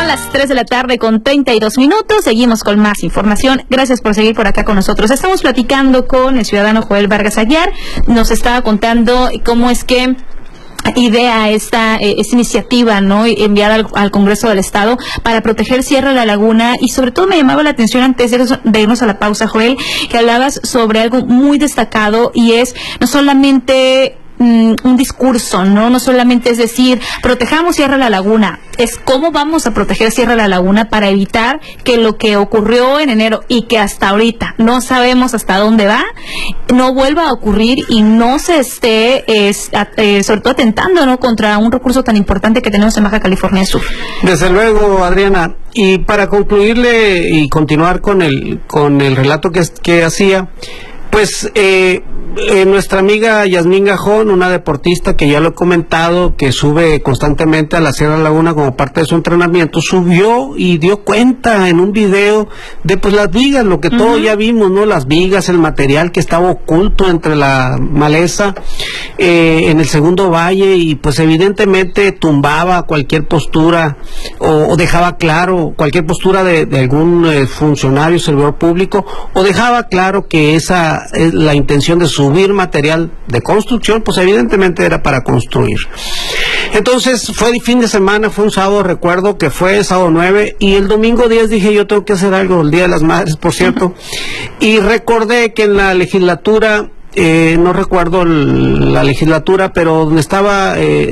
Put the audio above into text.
las 3 de la tarde con 32 minutos. Seguimos con más información. Gracias por seguir por acá con nosotros. Estamos platicando con el ciudadano Joel Vargas Aguiar. Nos estaba contando cómo es que idea esta iniciativa, ¿no? Enviada al Congreso del Estado para proteger Sierra de la Laguna. Y sobre todo me llamaba la atención antes de irnos a la pausa, Joel, que hablabas sobre algo muy destacado, y es no solamente un discurso, no solamente es decir, protejamos Sierra de la Laguna, es cómo vamos a proteger Sierra de la Laguna para evitar que lo que ocurrió en enero y que hasta ahorita no sabemos hasta dónde va, no vuelva a ocurrir y no se esté, sobre todo atentando, ¿no?, contra un recurso tan importante que tenemos en Baja California Sur. Desde luego, Adriana, y para concluirle y continuar con el relato que hacía, pues nuestra amiga Yasmín Gajón, una deportista que ya lo he comentado, que sube constantemente a la Sierra de la Laguna como parte de su entrenamiento, subió y dio cuenta en un video de pues las vigas, lo que todos ya vimos, ¿no? Las vigas, el material que estaba oculto entre la maleza en el segundo valle, y pues evidentemente tumbaba cualquier postura o dejaba claro cualquier postura de algún funcionario, servidor público, o dejaba claro que esa es la intención de subir material de construcción, pues evidentemente era para construir. Entonces fue fin de semana, fue un sábado, recuerdo que fue sábado 9, y el domingo 10 dije yo tengo que hacer algo, el Día de las Madres, por cierto, y recordé que en la legislatura, no recuerdo la legislatura, pero donde estaba